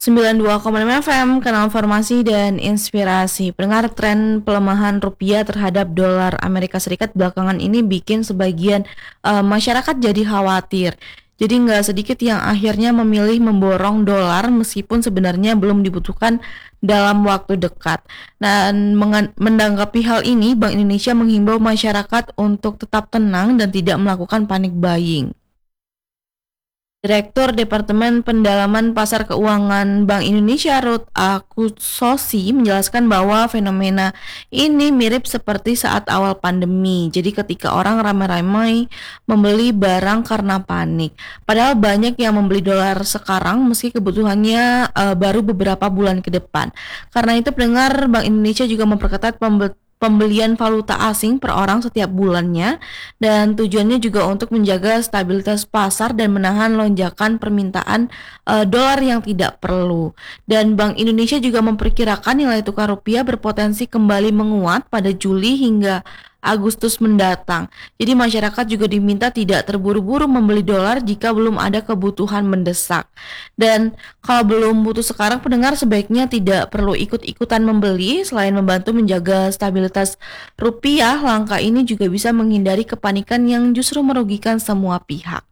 92,5 FM, Kanal Informasi dan Inspirasi. Pendengar, tren pelemahan rupiah terhadap dolar Amerika Serikat belakangan ini bikin sebagian masyarakat jadi khawatir. Jadi nggak sedikit yang akhirnya memilih memborong dolar meskipun sebenarnya belum dibutuhkan dalam waktu dekat. Dan menanggapi hal ini, Bank Indonesia menghimbau masyarakat untuk tetap tenang dan tidak melakukan panic buying. Direktur Departemen Pendalaman Pasar Keuangan Bank Indonesia Ruth Akusosi menjelaskan bahwa fenomena ini mirip seperti saat awal pandemi. Jadi ketika orang ramai-ramai membeli barang karena panik. Padahal banyak yang membeli dolar sekarang meski kebutuhannya baru beberapa bulan ke depan. Karena itu pendengar, Bank Indonesia juga memperketat pembelian valuta asing per orang setiap bulannya, dan tujuannya juga untuk menjaga stabilitas pasar dan menahan lonjakan permintaan dolar yang tidak perlu. Dan Bank Indonesia juga memperkirakan nilai tukar rupiah berpotensi kembali menguat pada Juli hingga Agustus mendatang. Jadi masyarakat juga diminta tidak terburu-buru membeli dolar jika belum ada kebutuhan mendesak. Dan kalau belum butuh sekarang, pendengar sebaiknya tidak perlu ikut-ikutan membeli. Selain membantu menjaga stabilitas rupiah, langkah ini juga bisa menghindari kepanikan yang justru merugikan semua pihak.